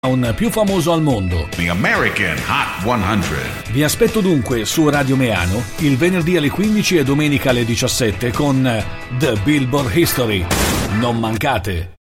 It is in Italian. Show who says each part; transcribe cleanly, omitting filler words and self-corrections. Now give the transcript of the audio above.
Speaker 1: più famoso al mondo.
Speaker 2: The American Hot 100.
Speaker 1: Vi aspetto dunque su Radio Meano il venerdì alle 15 e domenica alle 17 con The Billboard History. Non mancate!